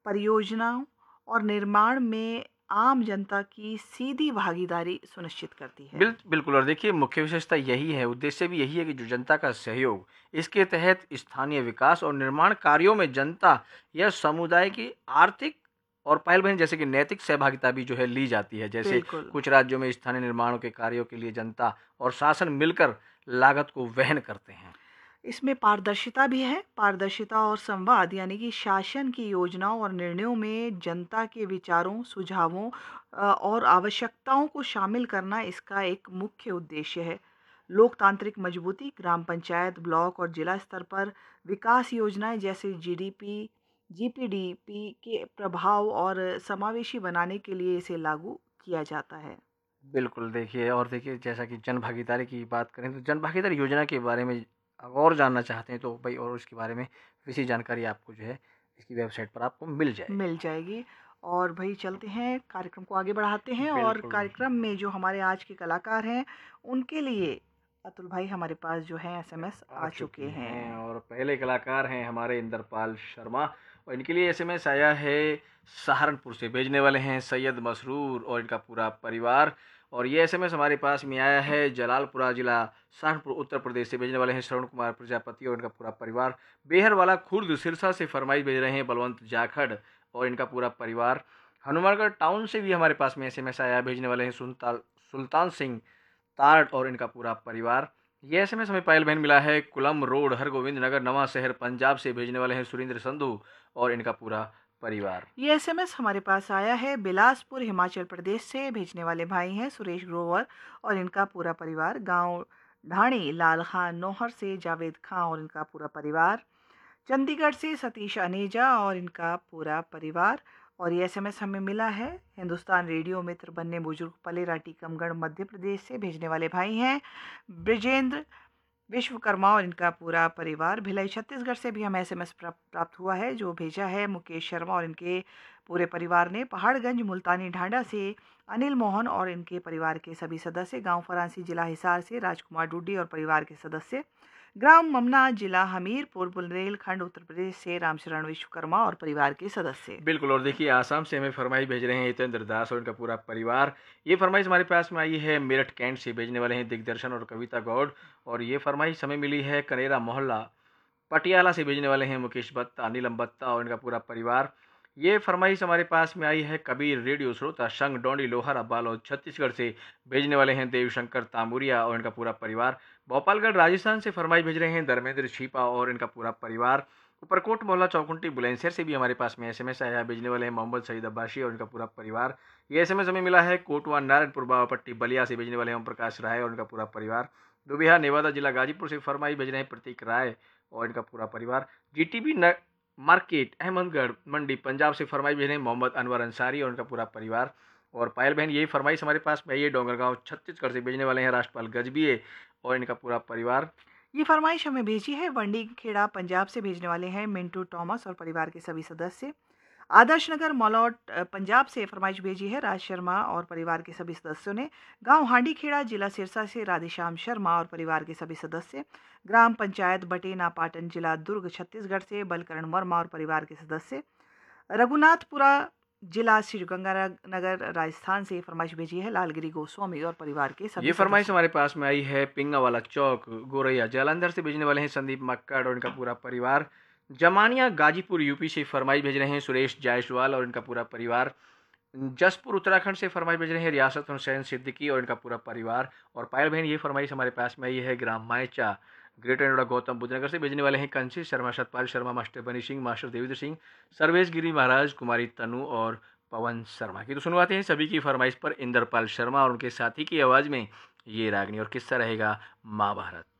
परियोजनाओं और निर्माण में आम जनता की सीधी भागीदारी सुनिश्चित करती है। बिल्कुल। और देखिए, मुख्य विशेषता यही है, उद्देश्य भी यही है कि जो जनता का सहयोग, इसके तहत स्थानीय विकास और निर्माण कार्यों में जनता या समुदाय की आर्थिक और पहल बहन जैसे कि नैतिक सहभागिता भी जो है ली जाती है। जैसे बिल्कुल। कुछ राज्यों में स्थानीय निर्माणों के कार्यों के लिए जनता और शासन मिलकर लागत को वहन करते हैं। इसमें पारदर्शिता भी है। पारदर्शिता और संवाद यानी कि शासन की योजनाओं और निर्णयों में जनता के विचारों, सुझावों और आवश्यकताओं को शामिल करना इसका एक मुख्य उद्देश्य है। लोकतांत्रिक मजबूती, ग्राम पंचायत, ब्लॉक और जिला स्तर पर विकास योजनाएं जैसे जीडीपी, जीपीडीपी के प्रभाव और समावेशी बनाने के लिए इसे लागू किया जाता है। बिल्कुल, देखिए, और देखिए, जैसा कि जन भागीदारी की बात करें तो जन भागीदारी योजना के बारे में और जानना चाहते हैं तो भाई, और इसके बारे में विशेष जानकारी आपको जो है इसकी वेबसाइट पर आपको मिल जाएगी। मिल जाएगी। और भाई चलते हैं, कार्यक्रम को आगे बढ़ाते हैं और बिल्कुल। कार्यक्रम में जो हमारे आज के कलाकार हैं, उनके लिए अतुल भाई हमारे पास जो है एसएमएस आ आ चुके चुके हैं हैं। और पहले कलाकार हैं हमारे इंद्रपाल शर्मा, और इनके लिए एसएमएस आया है सहारनपुर से। भेजने वाले हैं सैयद मसरूर और इनका पूरा परिवार। और ये एसएमएस हमारे पास में आया है जलालपुरा जिला सहारनपुर उत्तर प्रदेश से। भेजने वाले हैं श्रवण कुमार प्रजापति और इनका पूरा परिवार। बेहरवाला खुर्द सिरसा से फरमाइश भेज रहे हैं बलवंत जाखड़ और इनका पूरा परिवार। हनुमानगढ़ टाउन से भी हमारे पास में एसएमएस आया। भेजने वाले हैं सुल्तान सिंह तारट और इनका पूरा परिवार। ये एसएमएस हमें पायल बहन मिला है कुलम रोड हरगोविंद नगर नवा शहर पंजाब से। भेजने वाले हैं सुरेंद्र संधू और इनका पूरा परिवार। ये एसएमएस हमारे पास आया है बिलासपुर हिमाचल प्रदेश से। भेजने वाले भाई हैं सुरेश ग्रोवर और इनका पूरा परिवार। गांव ढाणी लाल खान नौहर से जावेद खां और इनका पूरा परिवार। चंडीगढ़ से सतीश अनेजा और इनका पूरा परिवार। और ये एसएमएस हमें मिला है हिंदुस्तान रेडियो मित्र बनने बुजुर्ग पलेरा टीकमगढ़ मध्य प्रदेश से। भेजने वाले भाई हैं ब्रिजेंद्र विश्वकर्मा और इनका पूरा परिवार। भिलाई छत्तीसगढ़ से भी हमें एसएमएस प्राप्त हुआ है, जो भेजा है मुकेश शर्मा और इनके पूरे परिवार ने। पहाड़गंज मुल्तानी ढांडा से अनिल मोहन और इनके परिवार के सभी सदस्य। गांव फरांसी जिला हिसार से राजकुमार डुड्डी और परिवार के सदस्य। ग्राम ममना जिला हमीरपुर बुंदेलखंड उत्तर प्रदेश से रामशरण विश्वकर्मा और परिवार के सदस्य। बिल्कुल। और देखिए, आसाम से हमें फरमाइश भेज रहे हैं हितेंद्र दास और इनका पूरा परिवार। ये फरमाइश हमारे पास में आई है मेरठ कैंट से। भेजने वाले हैं दिग्दर्शन और कविता गौड़। और ये फरमाइश हमें मिली है कनेरा मोहल्ला पटियाला से। भेजने वाले हैं मुकेश बत्ता नीलम बत्ता और इनका पूरा परिवार। ये फरमाइश हमारे पास में आई है कबीर रेडियो श्रोता संघ डोंडी लोहारा बालोद छत्तीसगढ़ से। भेजने वाले हैं देवशंकर तामुरिया और इनका पूरा परिवार। भोपालगढ़ राजस्थान से फरमाइश भेज रहे हैं धर्मेंद्र छिपा और इनका पूरा परिवार। ऊपरकोट मोहल्ला चौकुंटी बुलंदशहर से भी हमारे पास में एसएमएस आया है। भेजने वाले हैं मोहम्मद सईद अब्बासी और इनका पूरा परिवार। ये एसएमएस हमें मिला है कोटवा नारायणपुर बावापट्टी बलिया से। भेजने वाले हैं ओम प्रकाश राय और इनका पूरा परिवार। दुबिहा नेवादा जिला गाजीपुर से फरमाइश भेज रहे हैं प्रतीक राय और इनका पूरा परिवार। जीटीबी मार्केट अहमदगढ़ मंडी पंजाब से फरमाइश भेज रहे हैं मोहम्मद अनवर अंसारी और उनका पूरा परिवार। और पायल बहन यही फरमाइश हमारे पास में ये डोंगरगांव छत्तीसगढ़ से। भेजने वाले हैं राष्ट्रपाल गजबिए और इनका पूरा परिवार। ये फरमाइश हमें भेजी है वंडी खेड़ा पंजाब से। भेजने वाले हैं मिंटू टॉमस और परिवार के सभी सदस्य। आदर्श नगर मलौट पंजाब से फरमाइश भेजी है राज शर्मा और परिवार के सभी सदस्यों ने। गांव हांडी खेड़ा जिला सिरसा से राधेश्याम शर्मा और परिवार के सभी सदस्य। ग्राम पंचायत बटेना पाटन जिला दुर्ग छत्तीसगढ़ से बलकरण वर्मा और परिवार के सदस्य। रघुनाथपुरा जिला श्रीगंगानगर राजस्थान से फरमाइश भेजी है लालगिरी गोस्वामी और परिवार के सभी ये फरमाइश सदस्य। हमारे पास में आई है पिंगावाला चौक गोरैया जालंधर से। भेजने वाले हैं संदीप मक्कड़ और इनका पूरा परिवार। जमानिया गाजीपुर यूपी से फरमाइश भेज रहे हैं सुरेश जायसवाल और इनका पूरा परिवार। जसपुर उत्तराखंड से फरमाइश भेज रहे हैं रियासत हुसैन सिद्दीकी और इनका पूरा परिवार। और पायल बहन ये फरमाइश हमारे पास में आई है ग्राम मायचा ग्रेटर नोएडा गौतम बुद्ध नगर से। भेजने वाले हैं कंशी शर्मा सतपाल शर्मा मास्टर बनी सिंह मास्टर देवेंद्र सिंह सर्वेश गिरी महाराज कुमारी तनु और पवन शर्मा की। तो सुनवाते हैं सभी की फरमाइश पर इंद्रपाल शर्मा और उनके साथी की आवाज़ में ये रागनी और किस्सा रहेगा महाभारत।